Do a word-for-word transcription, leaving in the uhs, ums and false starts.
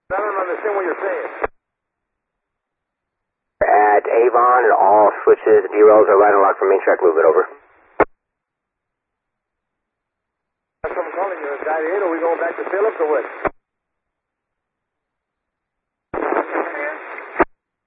I don't understand what you're saying. At Avon, and all switches, D-rolls are line locked for main track movement, over. That's what I'm calling you. Guy eight, are we going back to Phillips or what?